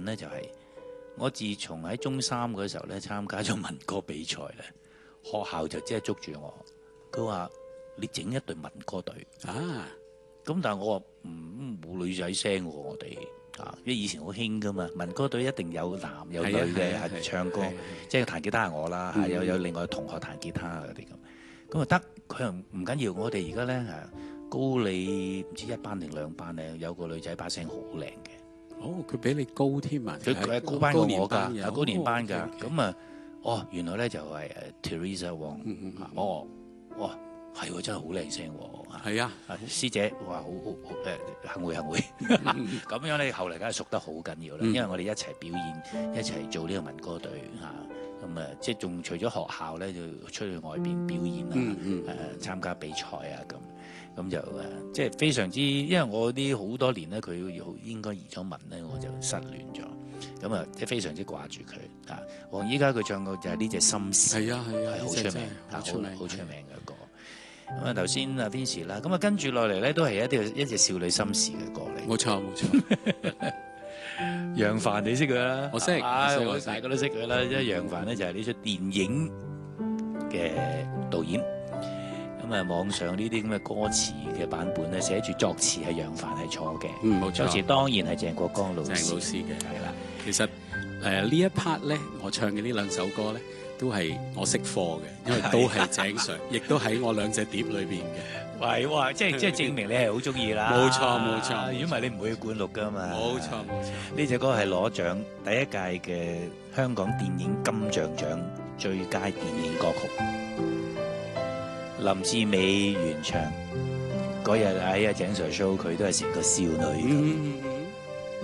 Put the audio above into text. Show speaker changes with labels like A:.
A: 咧，就係、我自從喺中三嗰時候咧參加咗民歌比賽咧，學校就即係捉住我，佢話你整一隊民歌隊
B: 啊！
A: 咁但係我話冇女仔聲喎，我哋因為以前好興噶嘛，民歌隊一定有男有女嘅係唱歌，即係彈吉他係我啦，有另外同學彈吉他嗰啲咁啊得，佢又唔緊要，我哋而家咧高你唔知一班定兩班咧，有個女仔把聲好靚嘅。
B: 哦，佢比你高添啊！
A: 佢係高班過我㗎，
B: 有
A: 高年班㗎。咁啊，原來咧就係Teresa Wong。哇，係喎，真係好靚聲喎。
B: 係啊，
A: 師姐話好幸會。咁樣咧，後嚟梗係熟得好緊要啦，因為我哋一齊表演，一齊做呢個民歌隊咁啊，即係仲除咗學校咧，就出去外邊表演啊，參加比賽啊咁就即係非常之，因為我啲好多年咧，佢應該移咗民咧，我就失聯咗。咁啊，即係非常之掛住佢啊！依家佢唱嘅就係呢隻心事，係好出名，好出名嘅歌。咁啊，頭先啊 Vincy 啦，咁啊跟住落嚟咧，都係一隻少女心事嘅歌嚟。
B: 冇錯。
A: 楊凡你識佢啦？
B: 我識，
A: 大家都識佢啦。因為楊凡咧就係呢出電影嘅導演。咁啊，網上呢啲咁嘅歌詞嘅版本咧，寫住作詞係楊凡係錯嘅。
B: 冇錯。作詞
A: 當然係鄭國江老師
B: 嘅。
A: 係啦。
B: 其實呢一 part 咧，我唱嘅呢兩首歌咧，都係我識貨嘅，因為都係井 Sir， 亦都喺我兩隻碟裏邊嘅。
A: 喂，哇！即係證明你係好中意啦。
B: 冇錯。
A: 如果唔係你唔會去灌錄噶嘛。
B: 冇錯。
A: 呢隻歌係攞獎第一屆嘅香港電影金像獎最佳電影歌曲。林志美原唱嗰日喺阿井 Sir show，佢都係成個少女咁。